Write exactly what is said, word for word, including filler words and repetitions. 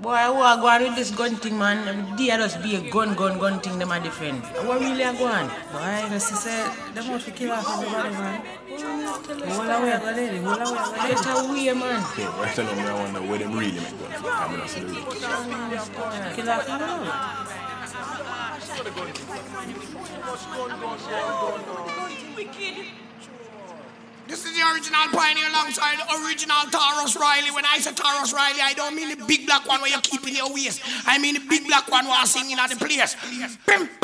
Boy, who are going with this gun thing, man? They just be a gun, gun, gun thing, them a defend. What really are going? Boy, the sister, them want to kill off everybody, man. Hold away, I got it. Hold away, I got it. Get away, man. Okay, right now, I wonder where them really make guns. I'm going to see the real. Kill off everybody. This is the original Pioneer alongside the original Taurus Riley. When I say Taurus Riley, I don't mean the big black one where you keep in your waist. I mean the big black one who are singing at the place. Pim,